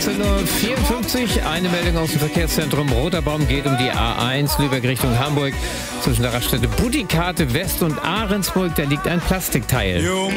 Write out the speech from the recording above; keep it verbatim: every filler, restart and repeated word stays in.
achtzehn Uhr vierundfünfzig. Eine Meldung aus dem Verkehrszentrum Roter Baum geht um die A eins Lübeck Richtung Hamburg. Zwischen der Raststätte Butikate West und Ahrensburg, da liegt ein Plastikteil.